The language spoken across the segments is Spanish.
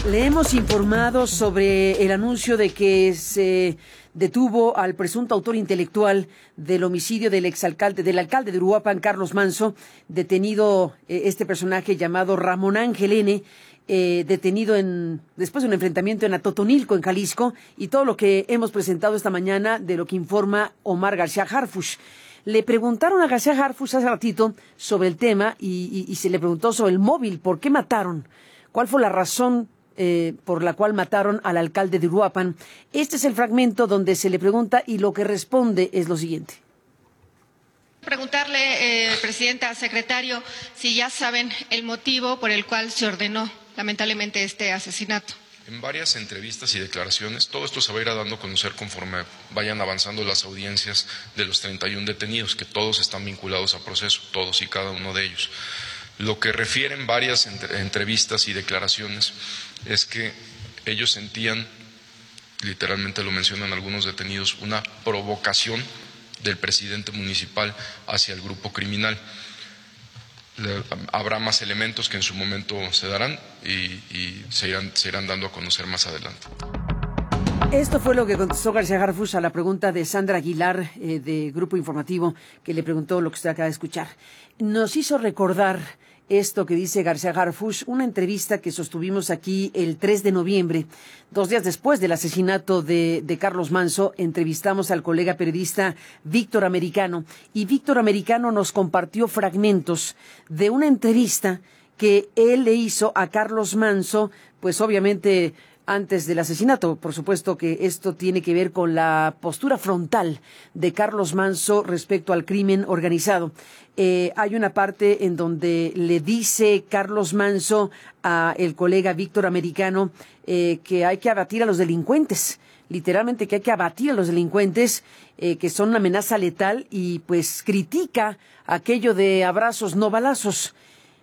Le hemos informado sobre el anuncio de que se detuvo al presunto autor intelectual del homicidio del alcalde de Uruapan, Carlos Manso, detenido este personaje llamado Ramón Ángel N., detenido después de un enfrentamiento en Atotonilco, en Jalisco, y todo lo que hemos presentado esta mañana de lo que informa Omar García Harfuch. Le preguntaron a García Harfuch hace ratito sobre el tema y se le preguntó sobre el móvil, ¿por qué mataron? ¿Cuál fue la razón por la cual mataron al alcalde de Uruapan? Este es el fragmento donde se le pregunta y lo que responde es lo siguiente. Preguntarle, presidenta, secretario, si ya saben el motivo por el cual se ordenó lamentablemente este asesinato. En varias entrevistas y declaraciones, todo esto se va a ir dando a conocer conforme vayan avanzando las audiencias de los 31 detenidos, que todos están vinculados a proceso, todos y cada uno de ellos. Lo que refieren varias entrevistas y declaraciones es que ellos sentían, literalmente lo mencionan algunos detenidos, una provocación del presidente municipal hacia el grupo criminal. Habrá más elementos que en su momento se darán y se irán dando a conocer más adelante. Esto fue lo que contestó García Harfuch a la pregunta de Sandra Aguilar, de Grupo Informativo, que le preguntó lo que usted acaba de escuchar. Nos hizo recordar esto que dice García Harfuch, una entrevista que sostuvimos aquí el 3 de noviembre, 2 días después del asesinato de Carlos Manso. Entrevistamos al colega periodista Víctor Americano, y Víctor Americano nos compartió fragmentos de una entrevista que él le hizo a Carlos Manso, pues obviamente antes del asesinato. Por supuesto que esto tiene que ver con la postura frontal de Carlos Manso respecto al crimen organizado. Hay una parte en donde le dice Carlos Manso a el colega Víctor Americano que hay que abatir a los delincuentes, literalmente que hay que abatir a los delincuentes, que son una amenaza letal, y pues critica aquello de abrazos no balazos.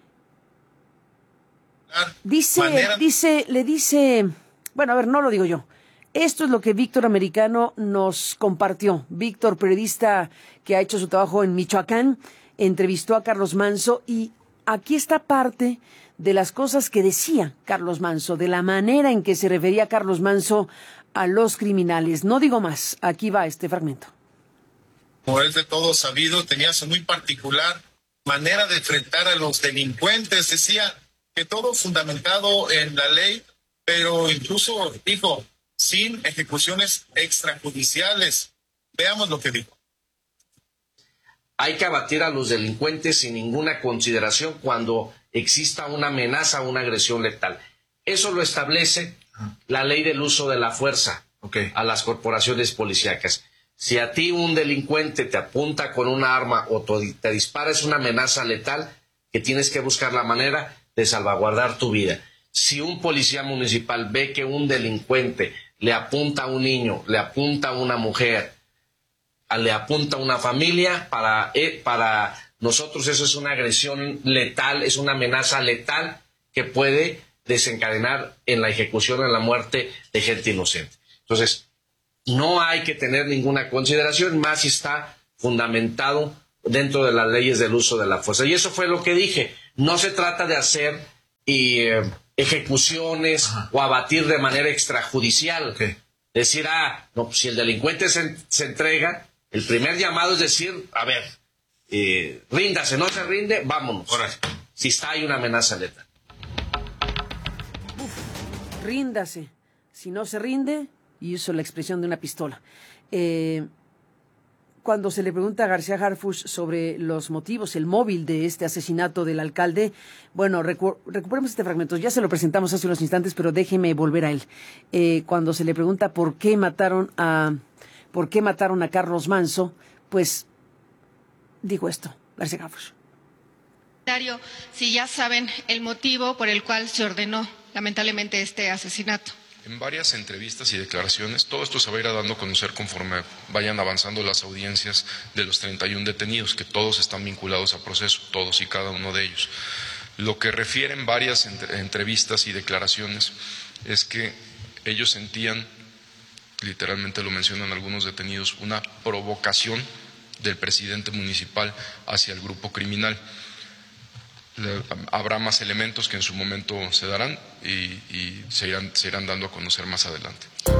Le dice, bueno, a ver, no lo digo yo. Esto es lo que Víctor Americano nos compartió. Víctor, periodista que ha hecho su trabajo en Michoacán, entrevistó a Carlos Manso, y aquí está parte de las cosas que decía Carlos Manso, de la manera en que se refería Carlos Manso a los criminales. No digo más, aquí va este fragmento. Como es de todo sabido, tenía su muy particular manera de enfrentar a los delincuentes. Decía que todo fundamentado en la ley, pero incluso dijo, sin ejecuciones extrajudiciales. Veamos lo que dijo. Hay que abatir a los delincuentes sin ninguna consideración cuando exista una amenaza o una agresión letal. Eso lo establece la ley del uso de la fuerza a las corporaciones policíacas. Si a ti un delincuente te apunta con una arma o te dispara, es una amenaza letal que tienes que buscar la manera de salvaguardar tu vida. Si un policía municipal ve que un delincuente le apunta a un niño, le apunta a una mujer, le apunta a una familia, para nosotros eso es una agresión letal, es una amenaza letal que puede desencadenar en la ejecución, en la muerte de gente inocente. Entonces, no hay que tener ninguna consideración, más si está fundamentado dentro de las leyes del uso de la fuerza. Y eso fue lo que dije. No se trata de hacer ejecuciones o abatir de manera extrajudicial. Decir, no, si el delincuente se entrega, el primer llamado es decir, a ver, ríndase, no se rinde, vámonos. Si hay una amenaza letal. Ríndase. Si no se rinde, y uso la expresión de una pistola. Cuando se le pregunta a García Harfuch sobre los motivos, el móvil de este asesinato del alcalde, bueno, recuperemos este fragmento. Ya se lo presentamos hace unos instantes, pero déjeme volver a él. Cuando se le pregunta por qué mataron a Carlos Manso, pues dijo esto, García Harfuch. Si ya saben el motivo por el cual se ordenó lamentablemente este asesinato. En varias entrevistas y declaraciones, todo esto se va a ir dando a conocer conforme vayan avanzando las audiencias de los 31 detenidos, que todos están vinculados a proceso, todos y cada uno de ellos. Lo que refieren varias entrevistas y declaraciones es que ellos sentían, literalmente lo mencionan algunos detenidos, una provocación del presidente municipal hacia el grupo criminal. Habrá más elementos que en su momento se darán y se irán dando a conocer más adelante.